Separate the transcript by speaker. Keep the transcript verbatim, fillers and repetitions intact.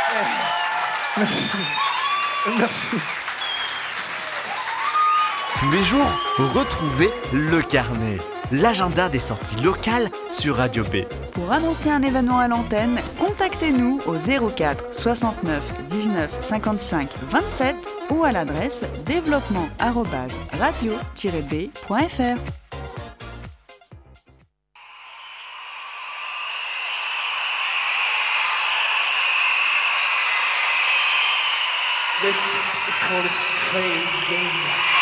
Speaker 1: Merci. Merci.
Speaker 2: Tous les jours, retrouvez Le Carnet, l'agenda des sorties locales sur Radio B.
Speaker 3: Pour annoncer un événement à l'antenne, contactez-nous au zéro quatre soixante-neuf dix-neuf cinquante-cinq vingt-sept ou à l'adresse développement arobase radio tiret b point f r.
Speaker 1: This is called a train game.